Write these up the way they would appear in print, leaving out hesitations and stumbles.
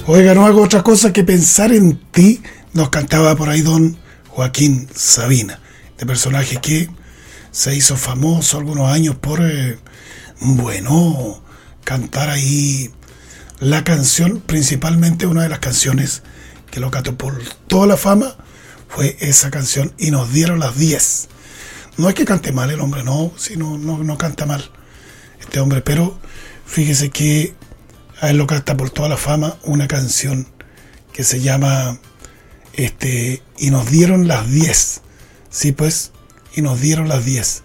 Oiga, no hago otra cosa que pensar en ti, nos cantaba por ahí don Joaquín Sabina, este personaje que se hizo famoso algunos años por, cantar ahí la canción, principalmente una de las canciones que lo catapultó a la fama, fue esa canción, y nos dieron las 10. No es que cante mal el hombre, no, sí, no canta mal este hombre, pero fíjese que a él lo catapultó a la fama una canción que se llama y nos dieron las 10. Sí, pues, y nos dieron las 10.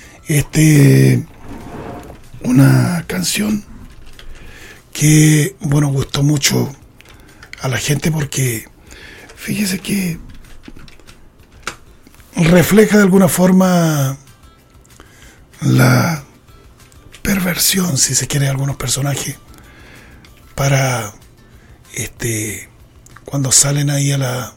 Una canción que, bueno, gustó mucho a la gente porque fíjese que refleja de alguna forma la perversión, si se quiere, de algunos personajes para cuando salen ahí a la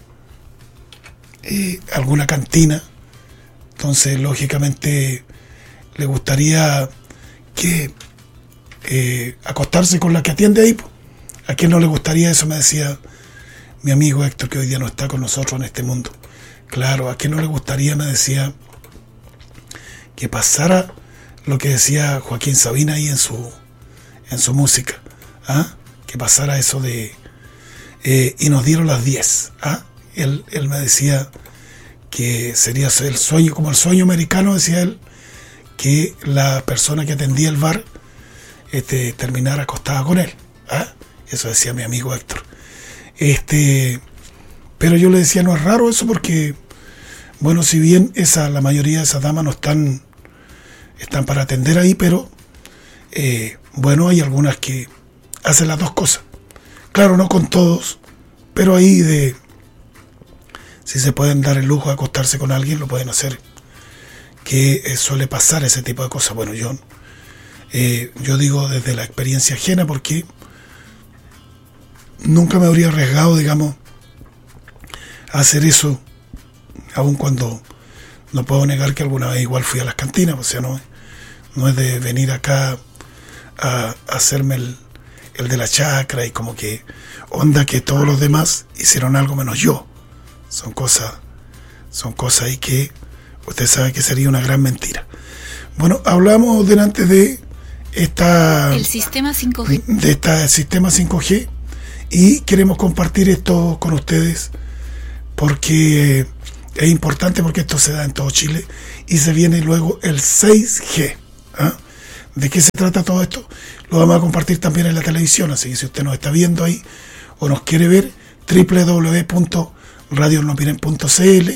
alguna cantina. Entonces lógicamente le gustaría que acostarse con la que atiende ahí. ¿A quién no le gustaría eso? Me decía mi amigo Héctor, que hoy día no está con nosotros en este mundo. Claro, ¿a quién no le gustaría? Me decía que pasara lo que decía Joaquín Sabina ahí en su música, ¿ah? Que pasara eso de y nos dieron las 10, ¿ah? Él me decía que sería el sueño, como el sueño americano, decía él, que la persona que atendía el bar terminara acostada con él, ¿ah? Eso decía mi amigo Héctor. Pero yo le decía, no es raro eso, porque bueno, si bien la mayoría de esas damas no están para atender ahí, pero bueno, hay algunas que hacen las dos cosas. Claro, no con todos, pero ahí si se pueden dar el lujo de acostarse con alguien, lo pueden hacer, que suele pasar ese tipo de cosas. Bueno, yo digo desde la experiencia ajena, porque nunca me habría arriesgado, digamos, a hacer eso, aun cuando no puedo negar que alguna vez igual fui a las cantinas. O sea, no es de venir acá a hacerme el de la chacra y como que onda que todos los demás hicieron algo menos yo. Son cosas ahí que usted sabe que sería una gran mentira. Bueno, hablamos delante de el sistema 5G. De este sistema 5G, y queremos compartir esto con ustedes porque es importante, porque esto se da en todo Chile y se viene luego el 6G. ¿Ah? ¿De qué se trata todo esto? Lo vamos a compartir también en la televisión, así que si usted nos está viendo ahí o nos quiere ver, www.radionorpiren.cl,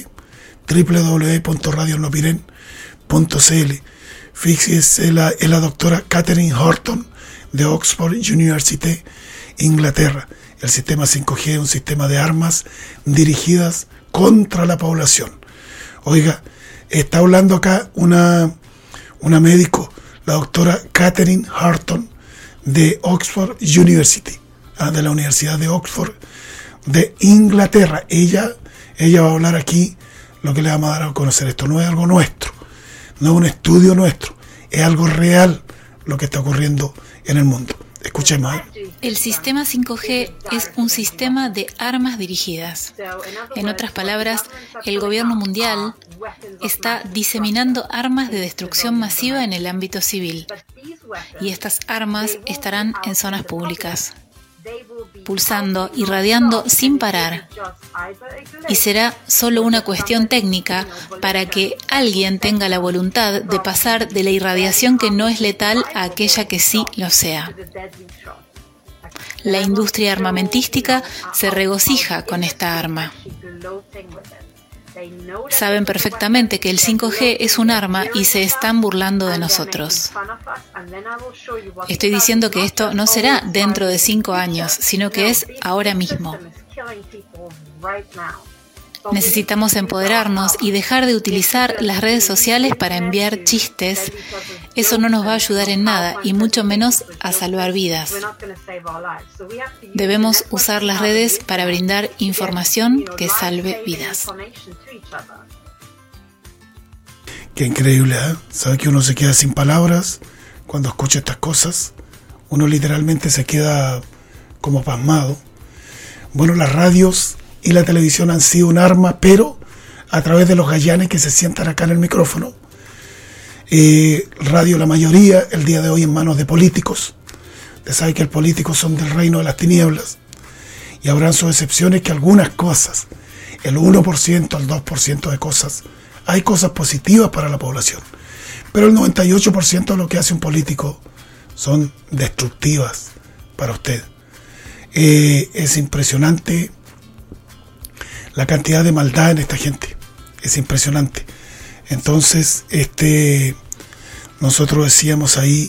www.radionorpiren.cl. Fíjese, es la doctora Catherine Horton de Oxford University, Inglaterra. El sistema 5G es un sistema de armas dirigidas contra la población. Oiga, está hablando acá una médico, la doctora Catherine Horton de Oxford University, de la Universidad de Oxford de Inglaterra. Ella va a hablar aquí lo que le vamos a dar a conocer. Esto no es algo nuestro, no es un estudio nuestro, es algo real lo que está ocurriendo en el mundo. Escuchemos. El sistema 5G es un sistema de armas dirigidas. En otras palabras, el gobierno mundial está diseminando armas de destrucción masiva en el ámbito civil. Y estas armas estarán en zonas públicas, pulsando, irradiando sin parar. Y será solo una cuestión técnica para que alguien tenga la voluntad de pasar de la irradiación que no es letal a aquella que sí lo sea. La industria armamentística se regocija con esta arma. Saben perfectamente que el 5G es un arma y se están burlando de nosotros. Estoy diciendo que esto no será dentro de 5 años, sino que es ahora mismo. Necesitamos empoderarnos y dejar de utilizar las redes sociales para enviar chistes. Eso no nos va a ayudar en nada, y mucho menos a salvar vidas. Debemos usar las redes para brindar información que salve vidas. Qué increíble, ¿eh? ¿Sabe que uno se queda sin palabras cuando escucha estas cosas? Uno literalmente se queda como pasmado. Bueno, las radios y la televisión han sido un arma, pero a través de los gallanes que se sientan acá en el micrófono. Radio, la mayoría, el día de hoy en manos de políticos. Usted sabe que los políticos son del reino de las tinieblas. Y habrán sus excepciones que algunas cosas, el 1%, el 2% de cosas, hay cosas positivas para la población. Pero el 98% de lo que hace un político son destructivas para usted. Es impresionante la cantidad de maldad en esta gente. Es impresionante. Entonces, nosotros decíamos ahí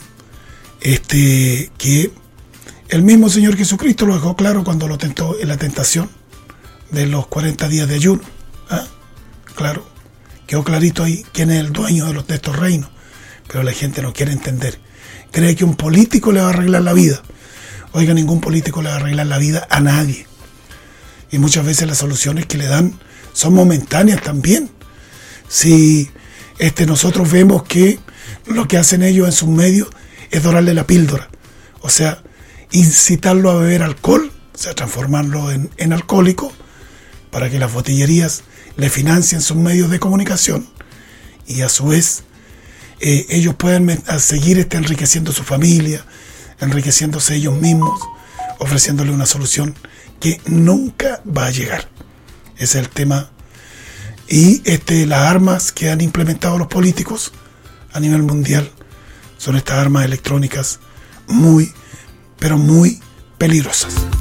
que el mismo Señor Jesucristo lo dejó claro cuando lo tentó en la tentación de los 40 días de ayuno. Claro, quedó clarito ahí quién es el dueño de estos reinos. Pero la gente no quiere entender. Cree que un político le va a arreglar la vida. Oiga, ningún político le va a arreglar la vida a nadie. Y muchas veces las soluciones que le dan son momentáneas también. Si nosotros vemos que lo que hacen ellos en sus medios es dorarle la píldora. O sea, incitarlo a beber alcohol, o sea, transformarlo en alcohólico, para que las botillerías le financien sus medios de comunicación y a su vez ellos pueden seguir enriqueciendo su familia, enriqueciéndose ellos mismos, ofreciéndole una solución que nunca va a llegar. Ese es el tema. Y las armas que han implementado los políticos a nivel mundial son estas armas electrónicas muy, pero muy peligrosas.